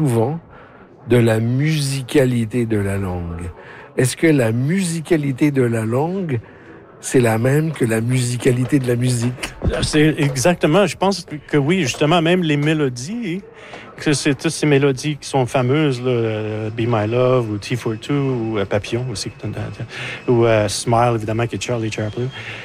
souvent de la musicalité de la langue. Est-ce que la musicalité de la langue, c'est la même que la musicalité de la musique? C'est exactement, je pense que oui, justement, même les mélodies, que c'est toutes ces mélodies qui sont fameuses, là, Be My Love ou T42 ou Papillon aussi, ou Smile, évidemment, qui est Charlie Chaplin.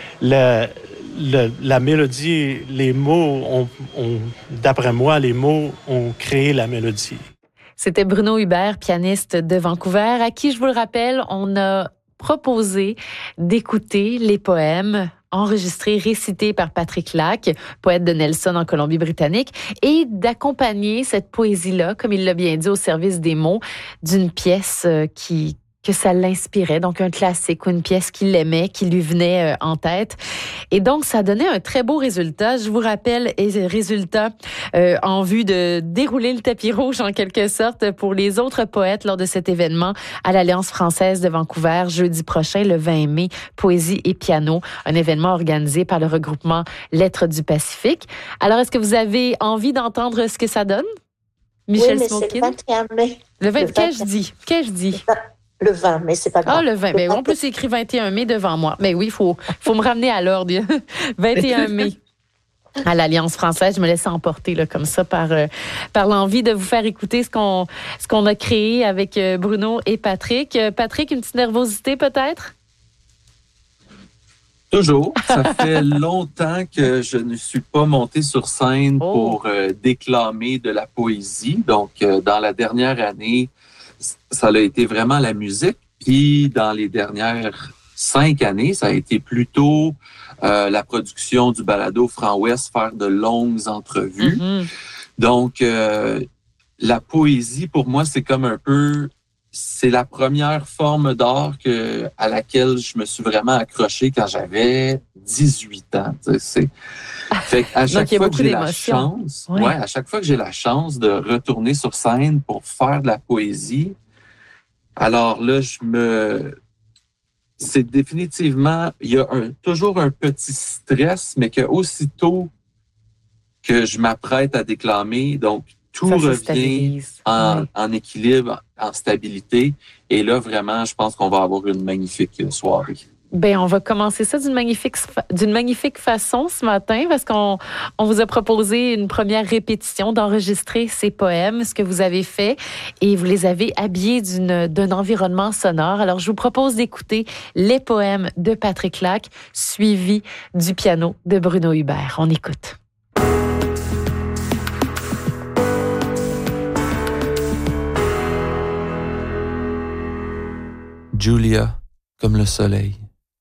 La mélodie, les mots, d'après moi, les mots ont créé la mélodie. C'était Bruno Hubert, pianiste de Vancouver, à qui, je vous le rappelle, on a proposé d'écouter les poèmes enregistrés, récités par Patrick Lac, poète de Nelson en Colombie-Britannique, et d'accompagner cette poésie-là, comme il l'a bien dit, au service des mots, d'une pièce que ça l'inspirait, donc un classique ou une pièce qu'il aimait, qui lui venait en tête. Et donc, ça donnait un très beau résultat. Je vous rappelle, résultat en vue de dérouler le tapis rouge, en quelque sorte, pour les autres poètes lors de cet événement à l'Alliance française de Vancouver, jeudi prochain, le 20 mai, Poésie et piano, un événement organisé par le regroupement Lettres du Pacifique. Alors, est-ce que vous avez envie d'entendre ce que ça donne? Michel Smokin? C'est le 21 mai. Le 20, qu'ai-je dit? Le 20 mai, c'est pas grave. Ah, le 20 mai. En plus, c'est écrit 21 mai devant moi. Mais oui, il faut me ramener à l'ordre. 21 mai. À l'Alliance française, je me laisse emporter là, comme ça par l'envie de vous faire écouter ce qu'on a créé avec Bruno et Patrick. Patrick, une petite nervosité peut-être? Toujours. Ça fait longtemps que je ne suis pas monté sur scène pour déclamer de la poésie. Donc, dans la dernière année, ça a été vraiment la musique. Puis, dans les dernières 5 années, ça a été plutôt la production du balado Franc-Ouest, faire de longues entrevues. Mm-hmm. Donc, la poésie, pour moi, c'est comme un peu... C'est la première forme d'art à laquelle je me suis vraiment accroché quand j'avais 18 ans. Fait qu'à chaque fois que j'ai la chance, à chaque fois que j'ai la chance de retourner sur scène pour faire de la poésie, alors là, c'est définitivement, il y a toujours un petit stress, mais que aussitôt que je m'apprête à déclamer, donc tout revient en équilibre, en stabilité. Et là, vraiment, je pense qu'on va avoir une magnifique soirée. Bien, on va commencer ça d'une magnifique façon ce matin parce qu'on vous a proposé une première répétition d'enregistrer ces poèmes, ce que vous avez fait, et vous les avez habillés d'un environnement sonore. Alors, je vous propose d'écouter les poèmes de Patrick Lac, suivis du piano de Bruno Hubert. On écoute. Julia, comme le soleil.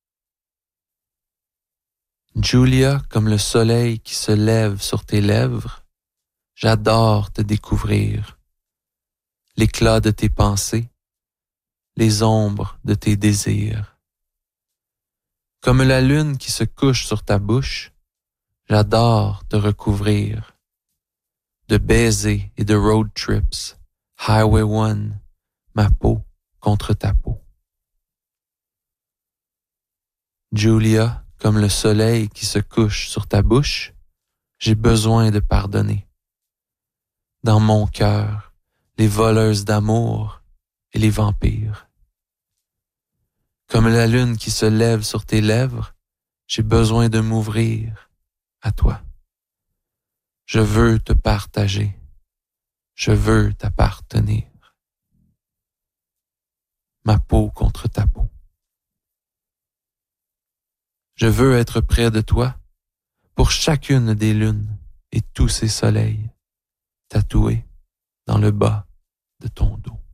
Julia, comme le soleil qui se lève sur tes lèvres, j'adore te découvrir. L'éclat de tes pensées, les ombres de tes désirs. Comme la lune qui se couche sur ta bouche, j'adore te recouvrir. De baisers et de road trips, Highway 1, ma peau contre ta peau. Julia, comme le soleil qui se couche sur ta bouche, j'ai besoin de pardonner. Dans mon cœur, les voleuses d'amour et les vampires. Comme la lune qui se lève sur tes lèvres, j'ai besoin de m'ouvrir à toi. Je veux te partager. Je veux t'appartenir. Ma peau contre ta peau. Je veux être près de toi pour chacune des lunes et tous ces soleils tatoués dans le bas de ton dos.